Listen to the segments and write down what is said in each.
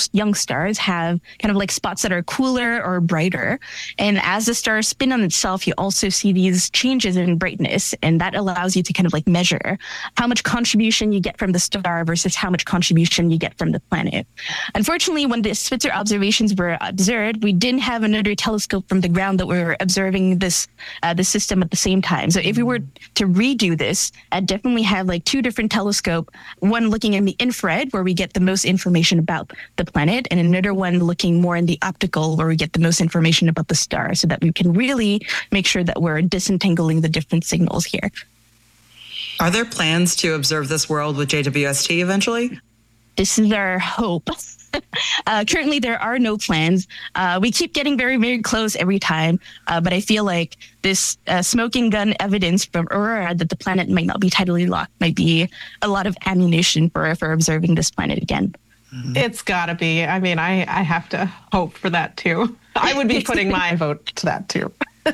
most young stars have kind of like spots that are cooler or brighter. And as the stars spin on itself, you also see these changes in brightness. And that allows you to kind of like measure how much contribution you get from the star versus how much contribution you get from the planet. Unfortunately, when the Spitzer observations were observed, we didn't have another telescope from the ground that we were observing this the system at the same time. So if we were to redo this, I'd definitely have like two different telescopes, one looking in the infrared where we get the most information about the planet, and another one looking more in the optical where we get the most information about the star, so that we can really make sure that we're disentangling the different signals here. Are there plans to observe this world with JWST eventually? This is our hope. Currently, there are no plans. We keep getting very, very close every time. But I feel like this smoking gun evidence from Aurora that the planet might not be tidally locked might be a lot of ammunition for observing this planet again. Mm-hmm. It's got to be. I mean, I have to hope for that, too. I would be putting my vote to that, too.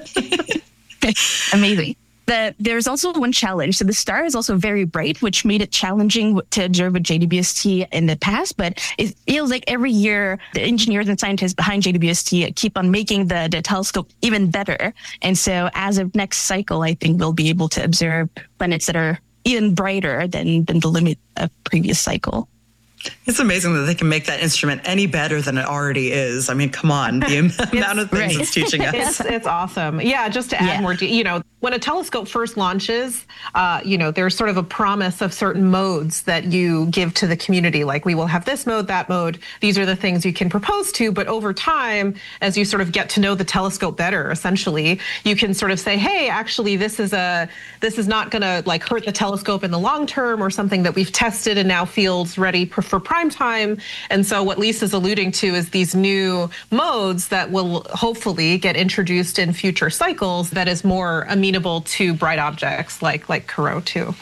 Amazing. There's also one challenge. So the star is also very bright, which made it challenging to observe with JWST in the past. But it feels like every year, the engineers and scientists behind JWST keep on making the telescope even better. And so as of next cycle, I think we'll be able to observe planets that are even brighter than the limit of previous cycle. It's amazing that they can make that instrument any better than it already is. I mean, come on, the amount of things it's teaching us. It's awesome. Yeah, just to add more, when a telescope first launches, there's sort of a promise of certain modes that you give to the community. Like, we will have this mode, that mode. These are the things you can propose to. But over time, as you sort of get to know the telescope better, essentially, you can sort of say, hey, actually, this is not going to like hurt the telescope in the long term, or something that we've tested and now feels ready for prime time. And so what Lisa's alluding to is these new modes that will hopefully get introduced in future cycles that is more amenable to bright objects like Corot too.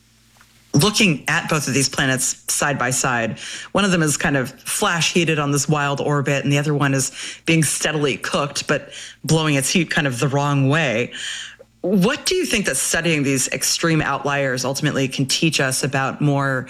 Looking at both of these planets side by side, one of them is kind of flash heated on this wild orbit, and the other one is being steadily cooked, but blowing its heat kind of the wrong way. What do you think that studying these extreme outliers ultimately can teach us about more,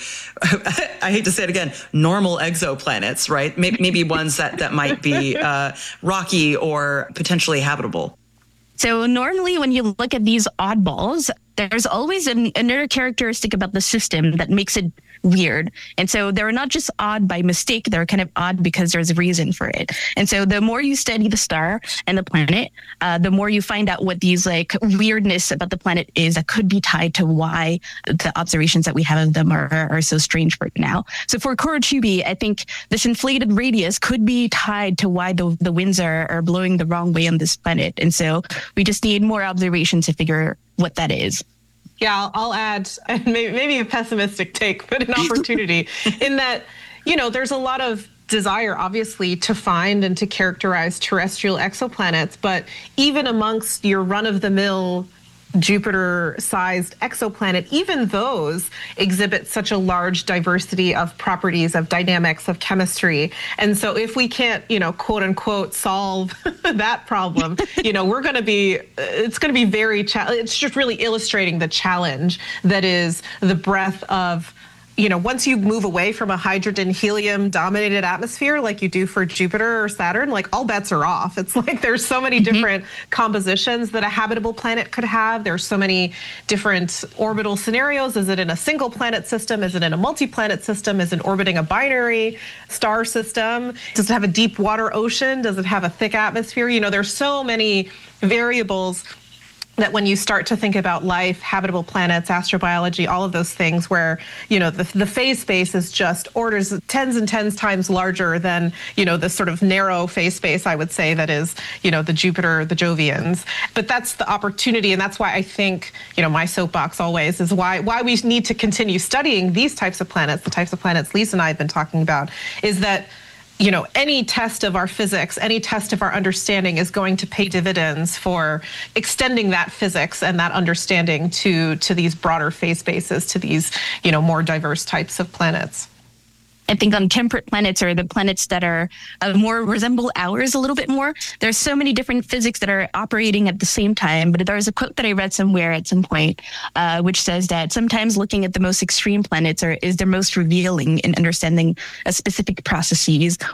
I hate to say it again, normal exoplanets, right? Maybe ones that might be rocky or potentially habitable? So normally when you look at these oddballs, there's always another characteristic about the system that makes it weird. And so they're not just odd by mistake, they're kind of odd because there's a reason for it. And so the more you study the star and the planet, the more you find out what these like weirdness about the planet is that could be tied to why the observations that we have of them are so strange for now. So for Korochubi, I think this inflated radius could be tied to why the winds are blowing the wrong way on this planet. And so we just need more observations to figure what that is. Yeah, I'll add maybe a pessimistic take, but an opportunity in that, there's a lot of desire, obviously, to find and to characterize terrestrial exoplanets. But even amongst your run-of-the-mill Jupiter-sized exoplanet, even those exhibit such a large diversity of properties, of dynamics, of chemistry. And so if we can't, quote unquote, solve that problem, it's going to be very, it's just really illustrating the challenge that is the breadth of, once you move away from a hydrogen helium dominated atmosphere like you do for Jupiter or Saturn, like all bets are off. It's like there's so many different compositions that a habitable planet could have. There's so many different orbital scenarios. Is it in a single planet system? Is it in a multi-planet system? Is it orbiting a binary star system? Does it have a deep water ocean? Does it have a thick atmosphere? There's so many variables that when you start to think about life, habitable planets, astrobiology, all of those things where, the phase space is just orders tens and tens times larger than, the sort of narrow phase space, I would say, that is, the Jupiter, the Jovians. But that's the opportunity. And that's why I think, my soapbox always is why we need to continue studying these types of planets, the types of planets Lisa and I have been talking about, is that any test of our physics, any test of our understanding is going to pay dividends for extending that physics and that understanding to these broader phase spaces, to these, more diverse types of planets. I think on temperate planets, or the planets that are more resemble ours a little bit more, there's so many different physics that are operating at the same time. But there's a quote that I read somewhere at some point, which says that sometimes looking at the most extreme planets is the most revealing in understanding a specific processes